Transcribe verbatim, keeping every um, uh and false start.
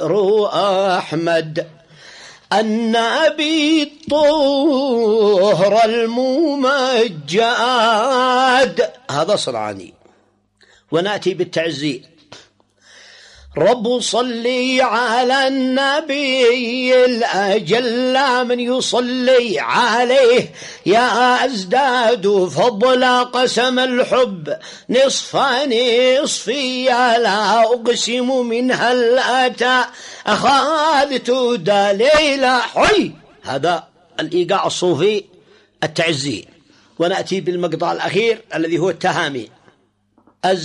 شعر أحمد النبي الطهر الممجد، هذا صنعاني. ونأتي بالتعزير: رب صلي على النبي الأجل من يصلي عليه يا أزداد فضل قسم الحب نصف نصفي لا أقسم من هل أتى أخذت دليل حي. هذا الإيقاع الصوفي التعزي. ونأتي بالمقطع الأخير الذي هو التهامي: